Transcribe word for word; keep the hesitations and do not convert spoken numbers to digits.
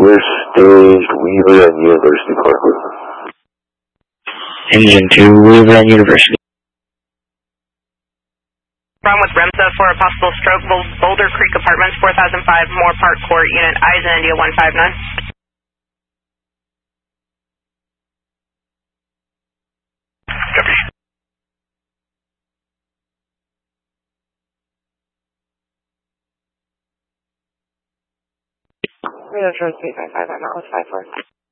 we're staged Weaver and University Parkway. Engine two, Weaver and University. From with Remsa for a possible stroke, Boulder Creek Apartments, four thousand five, Moore Park Court, Unit Eisen, India one five nine. Copy. Real Insurance three five five, I'm out with five four.